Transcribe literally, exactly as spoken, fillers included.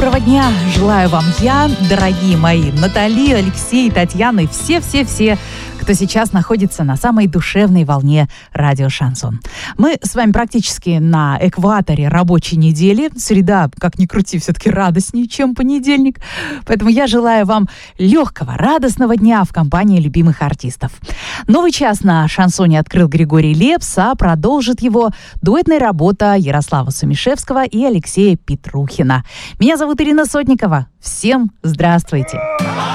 доброго дня желаю вам я, дорогие мои Натали, Алексей, Татьяна и все-все-все, кто сейчас находится на самой душевной волне радио «Шансон». Мы с вами практически на экваторе рабочей недели. Среда, как ни крути, все-таки радостнее, чем понедельник. Поэтому я желаю вам легкого, радостного дня в компании любимых артистов. Новый час на «Шансоне» открыл Григорий Лепс, а продолжит его дуэтная работа Ярослава Сумишевского и Алексея Петрухина. Меня зовут Ирина Сотникова. Всем здравствуйте!